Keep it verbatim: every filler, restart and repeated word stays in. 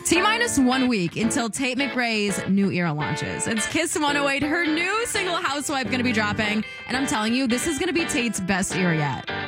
T minus one week until Tate McRae's new era launches. It's Kiss one oh eight, her new single Housewife going to be dropping. And I'm telling you, this is going to be Tate's best era yet.